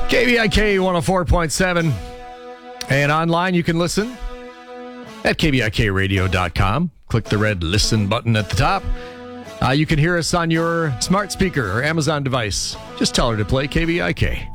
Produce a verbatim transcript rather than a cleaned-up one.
K B I K one oh four point seven. And online you can listen at K B I K radio dot com. Click the red listen button at the top. Uh, you can hear us on your smart speaker or Amazon device. Just tell her to play K B I K.